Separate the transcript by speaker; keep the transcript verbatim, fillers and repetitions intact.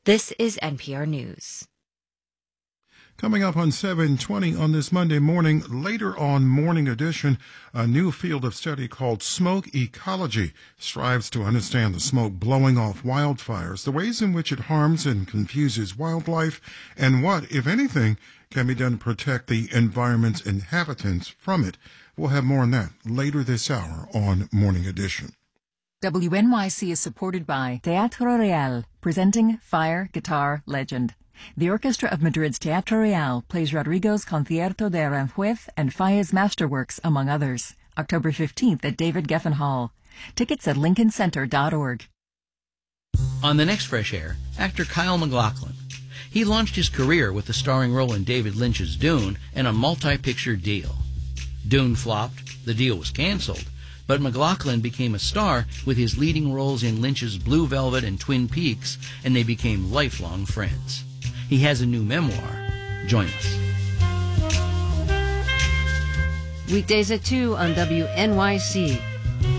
Speaker 1: This is N P R News.
Speaker 2: Coming up on seven twenty on this Monday morning, later on Morning Edition, a new field of study called smoke ecology strives to understand the smoke blowing off wildfires, the ways in which it harms and confuses wildlife, and what, if anything, can be done to protect the environment's inhabitants from it. We'll have more on that later this hour on Morning Edition.
Speaker 3: W N Y C is supported by Teatro Real, presenting Fire Guitar Legend. The Orchestra of Madrid's Teatro Real plays Rodrigo's Concierto de Aranjuez and Faye's masterworks, among others, October fifteenth at David Geffen Hall. Tickets at lincoln center dot org.
Speaker 4: On the next Fresh Air, actor Kyle MacLachlan. He launched his career with a starring role in David Lynch's Dune and a multi-picture deal. Dune flopped, the deal was canceled, but MacLachlan became a star with his leading roles in Lynch's Blue Velvet and Twin Peaks, and they became lifelong friends. He has a new memoir. Join us.
Speaker 5: Weekdays at two on W N Y C.